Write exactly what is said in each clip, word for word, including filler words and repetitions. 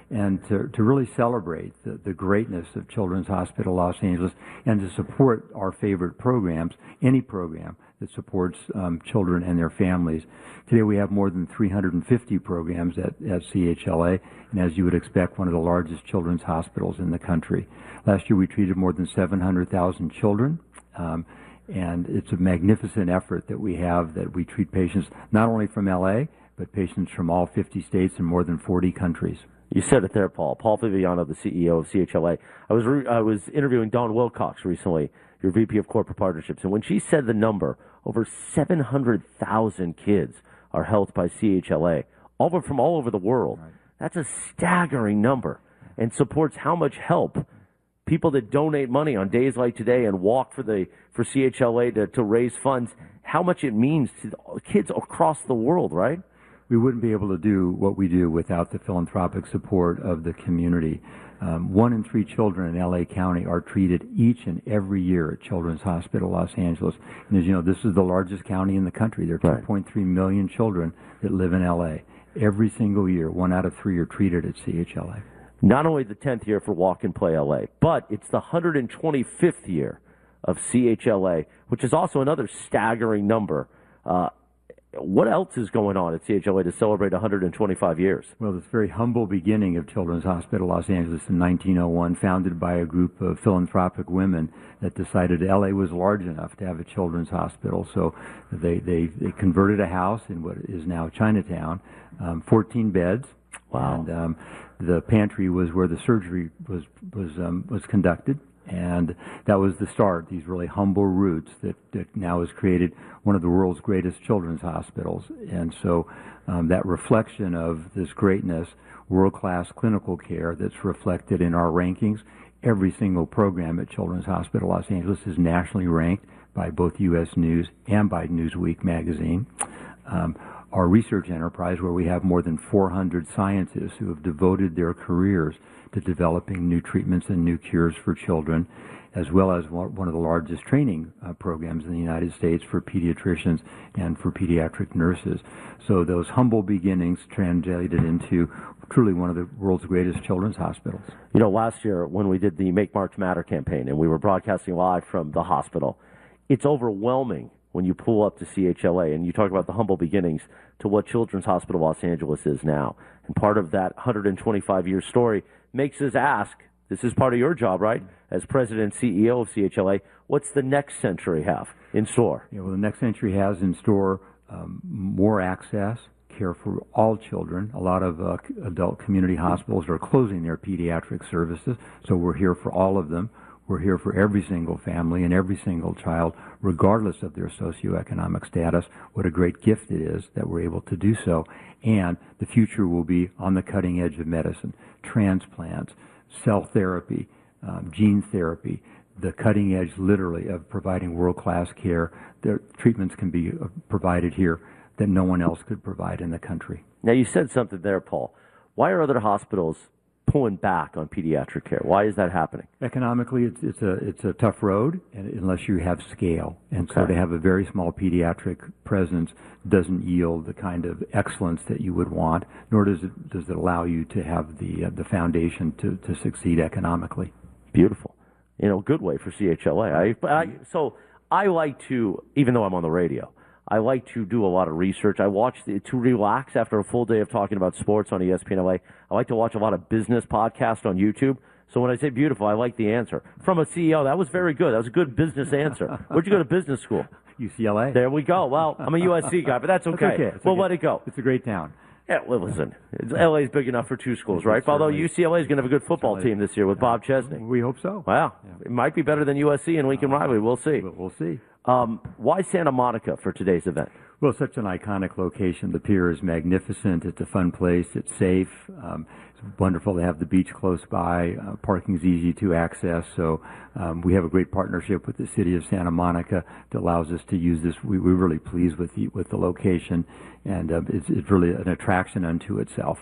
and to, to really celebrate the, the greatness of Children's Hospital Los Angeles and to support our favorite programs, any program that supports um, children and their families. Today we have more than three hundred fifty programs at, at C H L A, and as you would expect, one of the largest children's hospitals in the country. Last year we treated more than seven hundred thousand children. Um, And it's a magnificent effort that we have, that we treat patients not only from L A, but patients from all fifty states and more than forty countries. You said it there, Paul. Paul Viviano, the C E O of C H L A. I was re- I was interviewing Dawn Wilcox recently, your V P of Corporate Partnerships, and when she said the number, over seven hundred thousand kids are helped by C H L A, all from all over the world. Right. That's a staggering number, and supports how much help people that donate money on days like today and walk for the for C H L A to, to raise funds, how much it means to kids across the world, right? We wouldn't be able to do what we do without the philanthropic support of the community. Um, one in three children in L A County are treated each and every year at Children's Hospital Los Angeles. And as you know, this is the largest county in the country. There are two point three million children that live in L A. Every single year, one out of three are treated at C H L A. Not only the tenth year for Walk and Play L A, but it's the one hundred twenty-fifth year of C H L A, which is also another staggering number. Uh, what else is going on at C H L A to celebrate one hundred twenty-five years? Well, this very humble beginning of Children's Hospital Los Angeles in nineteen oh one, founded by a group of philanthropic women that decided L A was large enough to have a children's hospital. So they, they, they converted a house in what is now Chinatown, um, fourteen beds. Wow. And um, the pantry was where the surgery was was um, was conducted, and that was the start. These really humble roots that, that now has created one of the world's greatest children's hospitals. And so um, that reflection of this greatness, world-class clinical care that's reflected in our rankings. Every single program at Children's Hospital Los Angeles is nationally ranked by both U S News and by Newsweek magazine. Um, Our research enterprise, where we have more than four hundred scientists who have devoted their careers to developing new treatments and new cures for children, as well as one of the largest training uh, programs in the United States for pediatricians and for pediatric nurses. So those humble beginnings translated into truly one of the world's greatest children's hospitals. You know, last year when we did the Make March Matter campaign and we were broadcasting live from the hospital, it's overwhelming when you pull up to C H L A and you talk about the humble beginnings to what Children's Hospital Los Angeles is now. And part of that one hundred twenty-five year story makes us ask, this is part of your job, right, as president and C E O of C H L A, what's the next century have in store? Yeah, well, the next century has in store um, more access, care for all children. A lot of uh, adult community hospitals are closing their pediatric services, so we're here for all of them. We're here for every single family and every single child, regardless of their socioeconomic status. What a great gift it is that we're able to do so. And the future will be on the cutting edge of medicine, transplants, cell therapy, um, gene therapy, the cutting edge, literally, of providing world-class care. The treatments can be provided here that no one else could provide in the country. Now, you said something there, Paul. Why are other hospitals pulling back on pediatric care? Why is that happening? Economically, it's, it's a it's a tough road, and unless you have scale. And okay. so to have a very small pediatric presence doesn't yield the kind of excellence that you would want, nor does it does it allow you to have the uh, the foundation to, to succeed economically. Beautiful. You know, good way for C H L A. I, I, so I like to, even though I'm on the radio, I like to do a lot of research. I watch the, to relax after a full day of talking about sports on E S P N L A. I like to watch a lot of business podcasts on YouTube. So when I say beautiful, I like the answer. From a C E O, that was very good. That was a good business answer. Where'd you go to business school? U C L A. There we go. Well, I'm a U S C guy, but that's okay. That's okay. It's we'll okay. let it go. It's a great town. Yeah, well, listen, L A is big enough for two schools, right? Although U C L A is going to have a good football certainly. team this year with Bob Chesney. We hope so. Wow. Yeah. It might be better than U S C and Lincoln uh, Riley. We'll see. We'll see. Um, why Santa Monica for today's event? Well, such an iconic location. The pier is magnificent. It's a fun place. It's safe. Um, it's wonderful to have the beach close by. Uh, parking's easy to access. So um, we have a great partnership with the city of Santa Monica that allows us to use this. We, we're really pleased with the with the location, and uh, it's, it's really an attraction unto itself.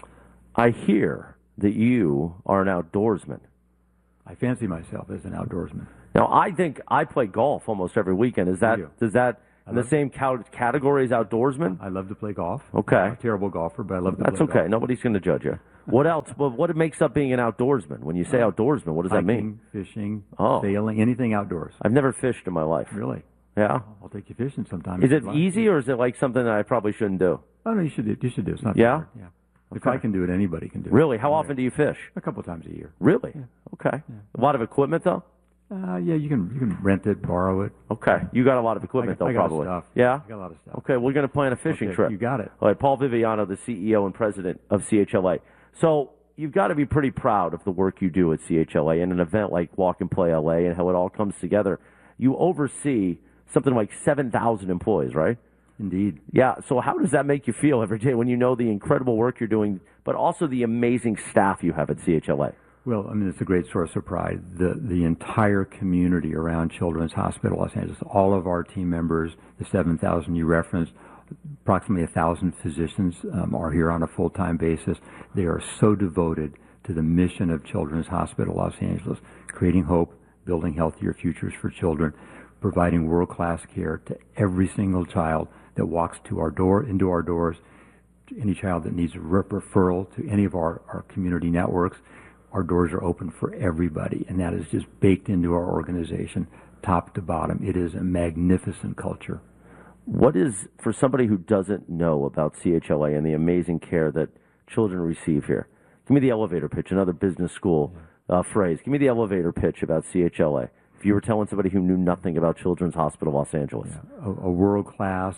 I hear that you are an outdoorsman. I fancy myself as an outdoorsman. Now, I think I play golf almost every weekend. Is that does that in the same category as outdoorsman? I love to play golf. Okay. I'm a terrible golfer, but I love to That's play okay. golf. Nobody's going to judge you. What else? Well, what makes up being an outdoorsman? When you say outdoorsman, what does that mean? Hiking, fishing, Oh. sailing, anything outdoors. I've never fished in my life. Really? Yeah. I'll take you fishing sometime. Is if it you'd like. easy, or is it like something that I probably shouldn't do? Oh no, you should do. You should do. It's not Yeah? hard. Yeah. If I can do it, anybody can do it. Really? How often do you fish? A couple times a year. Really? Okay. A lot of equipment, though? Uh, yeah, you can you can rent it, borrow it. Okay. You got a lot of equipment, I, though, I got probably. stuff. Yeah? I got a lot of stuff. Okay, we're going to plan a fishing Okay, trip. you got it. All right, Paul Viviano, the C E O and president of C H L A. So you've got to be pretty proud of the work you do at C H L A and an event like Walk and Play L A and how it all comes together. You oversee something like seven thousand employees, right? Indeed. Yeah, so how does that make you feel every day when you know the incredible work you're doing, but also the amazing staff you have at C H L A? Well, I mean, it's a great source of pride. The the entire community around Children's Hospital Los Angeles, all of our team members, the seven thousand you referenced, approximately one thousand physicians um, are here on a full-time basis. They are so devoted to the mission of Children's Hospital Los Angeles, creating hope, building healthier futures for children, providing world-class care to every single child that walks to our door, into our doors, to any child that needs a referral to any of our, our community networks. Our doors are open for everybody, and that is just baked into our organization, top to bottom. It is a magnificent culture. What is, for somebody who doesn't know about C H L A and the amazing care that children receive here, give me the elevator pitch, another business school uh, phrase. Give me the elevator pitch about C H L A. If you were telling somebody who knew nothing about Children's Hospital Los Angeles. Yeah, a, a world-class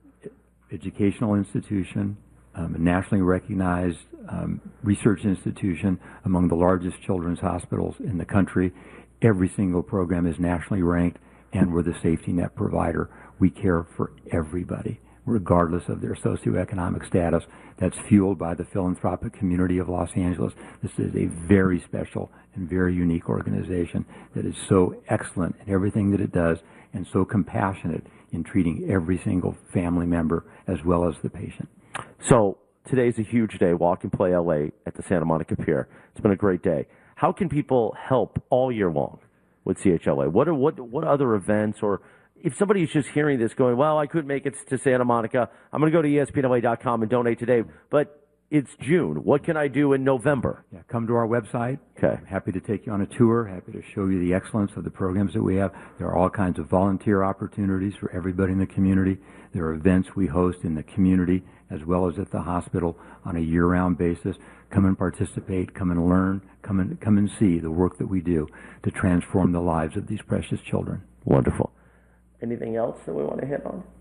educational institution, um, a nationally recognized um, research institution, among the largest children's hospitals in the country. Every single program is nationally ranked, and we're the safety net provider. We care for everybody, regardless of their socioeconomic status. That's fueled by the philanthropic community of Los Angeles. This is a very special and very unique organization that is so excellent in everything that it does and so compassionate in treating every single family member as well as the patient. So today's a huge day, Walk and Play L A at the Santa Monica Pier. It's been a great day. How can people help all year long with C H L A? What are what what other events, or if somebody is just hearing this going, well, I couldn't make it to Santa Monica, I'm going to go to E S P N L A dot com and donate today, but it's June. What can I do in November? Yeah, come to our website. Okay. I'm happy to take you on a tour, happy to show you the excellence of the programs that we have. There are all kinds of volunteer opportunities for everybody in the community. There are events we host in the community as well as at the hospital on a year-round basis. Come and participate, come and learn, come and come and see the work that we do to transform the lives of these precious children. Wonderful. Anything else that we want to hit on?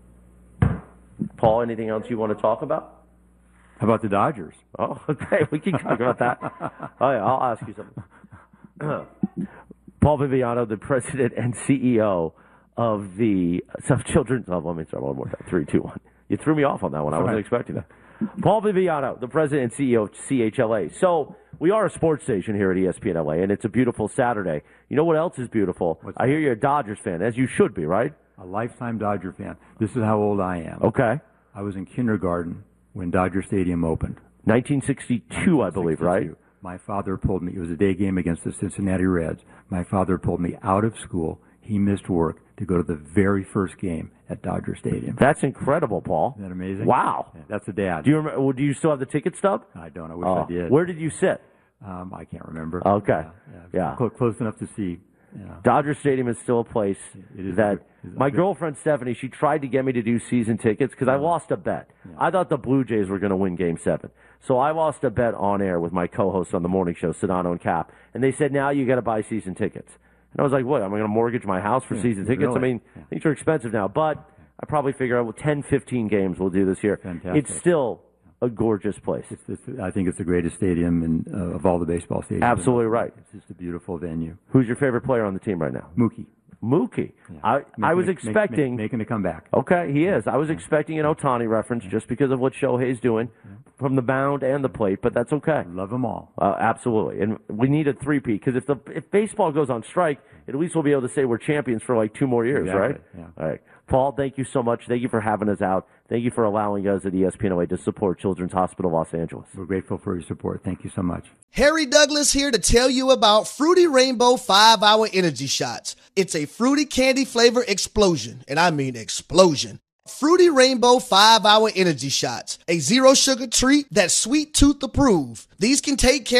Paul, anything else you want to talk about? How about the Dodgers? Oh, okay. We can talk about that. Oh, yeah, I'll ask you something. Paul Viviano, the president and C E O of the South Children's. Oh, let me start one more time. Three, two, one. You threw me off on that one. I wasn't right. expecting that. Paul Viviano, the president and C E O of C H L A. So we are a sports station here at E S P N L A, and it's a beautiful Saturday. You know what else is beautiful? What's I that? hear you're a Dodgers fan, as you should be, right? A lifetime Dodger fan. This is how old I am. Okay. I was in kindergarten when Dodger Stadium opened. nineteen sixty-two, I believe, right? My father pulled me. It was a day game against the Cincinnati Reds. My father pulled me out of school. He missed work to go to the very first game at Dodger Stadium. That's incredible, Paul. Isn't that amazing? Wow. Yeah, that's a dad. Do you remember? well, Do you still have the ticket stub? I don't. I wish Oh. I did. Where did you sit? Um, I can't remember. Okay. Yeah. yeah. Yeah. Cl- close enough to see. Yeah. Dodger Stadium is still a place It is that a- is a my big- girlfriend Stephanie, she tried to get me to do season tickets because I lost a bet. I thought the Blue Jays were going to win Game Seven, so I lost a bet on air with my co-hosts on the morning show, Sedano and Cap, and they said now you got to buy season tickets. And I was like, what? Am I going to mortgage my house for Yeah, season tickets? really? I mean, Yeah. things are expensive now, but I probably figure well, ten, fifteen games we'll do this year. Fantastic. It's still a gorgeous place. It's, it's, I think it's the greatest stadium in, uh, of all the baseball stadiums. Absolutely right. It's just a beautiful venue. Who's your favorite player on the team right now? Mookie. Mookie. Yeah. I, I Making was a- expecting. Make, make, making a comeback. Okay, he is. I was expecting an Ohtani reference just because of what Shohei's doing from the mound and the plate, but that's okay. Love them all. Uh, absolutely. And we need a three-peat because if the if baseball goes on strike, at least we'll be able to say we're champions for like two more years, Exactly, right? yeah. All right. Paul, thank you so much. Thank you for having us out. Thank you for allowing us at E S P N L A to support Children's Hospital Los Angeles. We're grateful for your support. Thank you so much. Harry Douglas here to tell you about Fruity Rainbow five hour Energy Shots. It's a fruity candy flavor explosion, and I mean explosion. Fruity Rainbow five hour Energy Shots, a zero sugar treat that's sweet tooth approved. These can take care